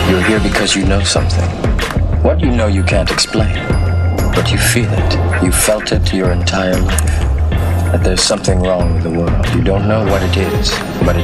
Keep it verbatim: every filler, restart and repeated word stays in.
You're here because you know something. What you know you can't explain, but you feel it. You felt it your entire life. That there's something wrong with the world. You don't know what it is, but it